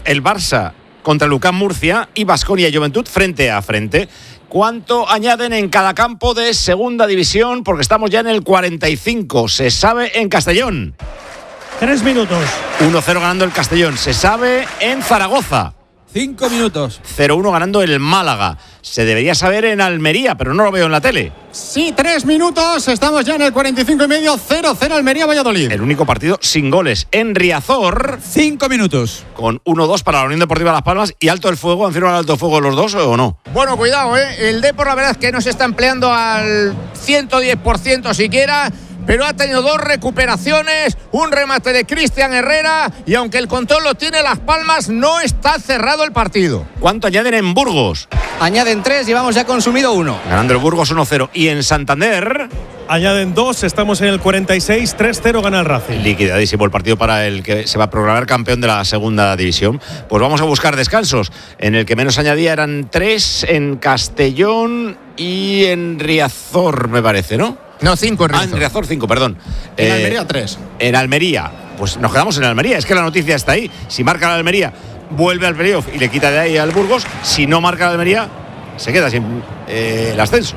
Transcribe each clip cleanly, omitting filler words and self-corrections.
el Barça contra el UCAM Murcia y Baskonia y Juventud frente a frente. ¿Cuánto añaden en cada campo de segunda división? Porque estamos ya en el 45. Se sabe en Castellón. 3 minutos. 1-0 ganando el Castellón. Se sabe en Zaragoza. 5 minutos. 0-1 ganando el Málaga. Se debería saber en Almería, pero no lo veo en la tele. Sí, 3 minutos. Estamos ya en el 45 y medio. 0-0 Almería-Valladolid. El único partido sin goles. En Riazor. 5 minutos. Con 1-2 para la Unión Deportiva Las Palmas y Alto el Fuego. ¿Han firmado Alto el Fuego los dos o no? Bueno, cuidado, El Depor la verdad es que no se está empleando al 110% siquiera. Pero ha tenido 2 recuperaciones, un remate de Cristian Herrera y aunque el control lo tiene Las Palmas, no está cerrado el partido. ¿Cuánto añaden en Burgos? Añaden 3, llevamos ya consumido 1. Ganando el Burgos 1-0. Y en Santander... Añaden 2, estamos en el 46, 3-0 gana el Racing. Liquidadísimo el partido para el que se va a proclamar campeón de la segunda división. Pues vamos a buscar descansos. En el que menos añadía eran 3 en Castellón y en Riazor, me parece, ¿no? No, 5 en Riazor. En Riazor 5, perdón. En Almería 3. En Almería. Pues nos quedamos en Almería. Es que la noticia está ahí. Si marca la Almería, vuelve al playoff y le quita de ahí al Burgos. Si no marca la Almería, se queda sin el ascenso.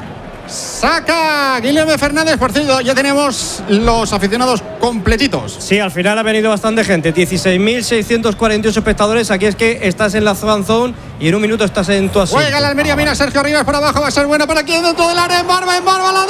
Saca Guilherme Fernández, por cierto, ya tenemos los aficionados completitos. Sí, al final ha venido bastante gente, 16.648 espectadores. Aquí es que estás en la fan zone y en un minuto estás en tu asiento. Juega la Almería, mira Sergio Rivas por abajo, va a ser buena para aquí dentro del área, en Barba la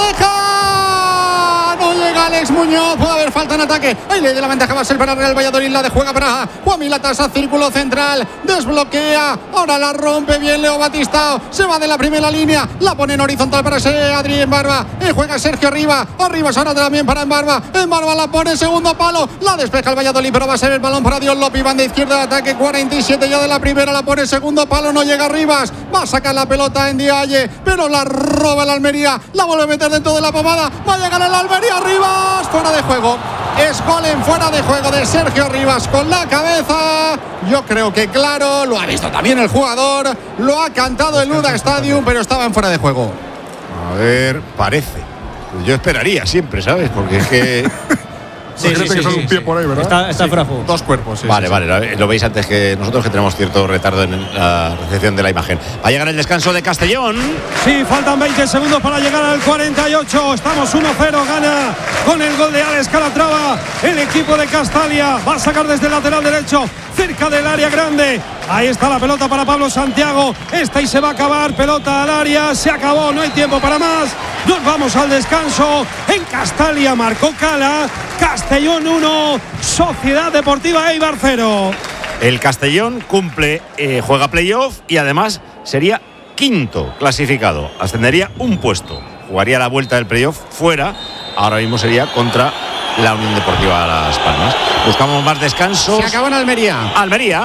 deja. No llega Alex Muñoz, puede haber falta en ataque. Ahí le de la ventaja, va a ser para Real Valladolid, la de juega para Juan Milatasa, círculo central, desbloquea, ahora la rompe bien Leo Batistao, se va de la primera línea, la pone en horizontal para ese Adri Embarba, y juega Sergio Rivas ahora también para Embarba la pone en segundo palo, la despeja el Valladolid, pero va a ser el balón para Dios López, banda izquierda de ataque, 47 ya de la primera, la pone en segundo palo, no llega Rivas, va a sacar la pelota en Dialle, pero la roba el Almería, la vuelve a meter dentro de la pomada, va a llegar el Almería, Rivas, fuera de juego, es gol en fuera de juego de Sergio Rivas con la cabeza, yo creo que claro, lo ha visto también el jugador, lo ha cantado el Luda Stadium, pero estaba en fuera de juego. A ver, parece. Yo esperaría siempre, ¿sabes? Porque es que... Sí, que son un pie por ahí, ¿verdad? Está fuera de juego. 2 cuerpos, sí. Vale, lo veis antes que nosotros, que tenemos cierto retardo en la recepción de la imagen. Va a llegar el descanso de Castellón. Sí, faltan 20 segundos para llegar al 48. Estamos 1-0, gana con el gol de Alex Calatrava el equipo de Castalia. Va a sacar desde el lateral derecho, cerca del área grande. Ahí está la pelota para Pablo Santiago. Esta y se va a acabar. Pelota al área. Se acabó. No hay tiempo para más. Nos vamos al descanso. En Castalia marcó Cala. Castellón 1, Sociedad Deportiva Eibar 0. El Castellón cumple, juega playoff y además sería quinto clasificado. Ascendería un puesto. Jugaría la vuelta del playoff fuera. Ahora mismo sería contra la Unión Deportiva Las Palmas. Buscamos más descansos. Se acabó en Almería.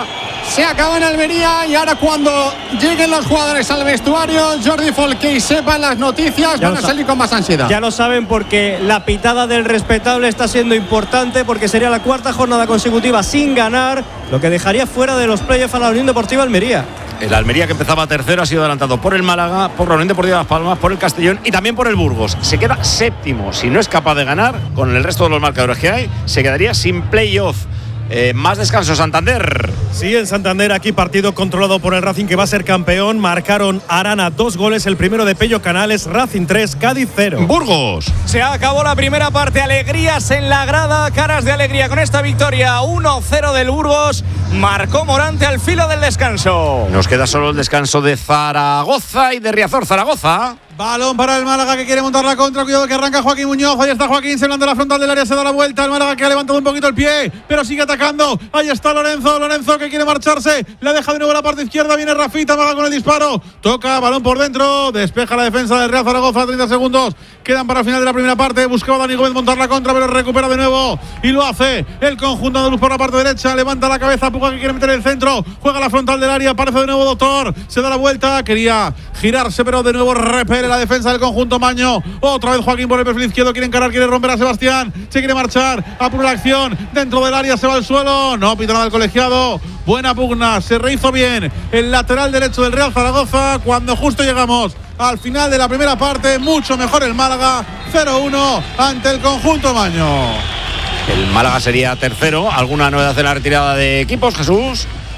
Se acabó en Almería y ahora cuando lleguen los jugadores al vestuario, Jordi Folqué y sepan las noticias, van a salir con más ansiedad. Ya lo saben porque la pitada del respetable está siendo importante porque sería la 4ª jornada consecutiva sin ganar, lo que dejaría fuera de los playoffs a la Unión Deportiva Almería. El Almería, que empezaba tercero, ha sido adelantado por el Málaga, por la Unión Deportiva Las Palmas, por el Castellón y también por el Burgos. Se queda séptimo. Si no es capaz de ganar, con el resto de los marcadores que hay, se quedaría sin playoff. Más descanso, Santander. Sí, en Santander, aquí partido controlado por el Racing, que va a ser campeón. Marcaron Arana 2 goles, el primero de Pello Canales, Racing 3, Cádiz 0. Burgos. Se acabó la primera parte, alegrías en la grada, caras de alegría con esta victoria 1-0 del Burgos. Marcó Morante al filo del descanso. Nos queda solo el descanso de Zaragoza y de Riazor. Zaragoza. Balón para el Málaga, que quiere montar la contra. Cuidado que arranca Joaquín Muñoz. Ahí está Joaquín, se blanda la frontal del área, se da la vuelta. El Málaga, que ha levantado un poquito el pie, pero sigue atacando. Ahí está Lorenzo, que quiere marcharse. La deja de nuevo a la parte izquierda. Viene Rafita, Maga con el disparo. Toca, balón por dentro. Despeja la defensa del Real Zaragoza. 30 segundos quedan para el final de la primera parte. Buscaba Dani Gómez montar la contra, pero recupera de nuevo. Y lo hace el conjunto de luz por la parte derecha. Levanta la cabeza, Puga, que quiere meter el centro. Juega la frontal del área. Aparece de nuevo Doctor. Se da la vuelta. Quería girarse, pero de nuevo repele la defensa del conjunto Maño. Otra vez Joaquín por el perfil izquierdo. Quiere encarar, quiere romper a Sebastián. Se quiere marchar. Apura la acción. Dentro del área se va al suelo. No pita nada el colegiado. Buena pugna. Se rehizo bien el lateral derecho del Real Zaragoza. Cuando justo llegamos al final de la primera parte, mucho mejor el Málaga. 0-1 ante el conjunto Maño. El Málaga sería tercero. ¿Alguna novedad en la retirada de equipos, Jesús?